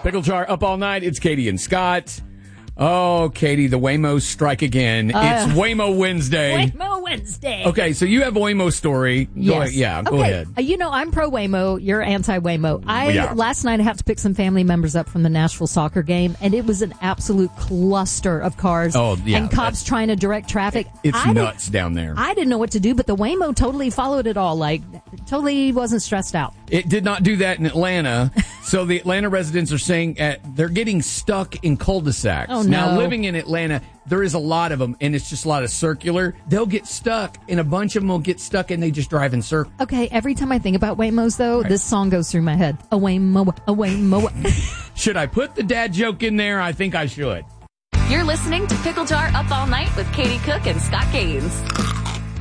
Pickle Jar up all night. It's Katie and Scott. Oh, Katie, the Waymos strike again. It's Waymo Wednesday. Waymo Wednesday. Okay, so you have a Waymo story. Yes. Go ahead. I'm pro Waymo. You're anti Waymo. Last night I had to pick some family members up from the Nashville soccer game, and it was an absolute cluster of cars. Oh, yeah. And cops trying to direct traffic. It's nuts down there. I didn't know what to do, but the Waymo totally followed it all. Like, totally wasn't stressed out. It did not do that in Atlanta. So the Atlanta residents are saying they're getting stuck in cul-de-sacs. Oh, no. Now, living in Atlanta, there is a lot of them, and it's just a lot of circular. They'll get stuck, and a bunch of them will get stuck, and they just drive in circles. Okay, every time I think about Waymos, though, This song goes through my head. A Waymo, a Waymo. Should I put the dad joke in there? I think I should. You're listening to Pickle Jar Up All Night with Katie Cook and Scott Gaines.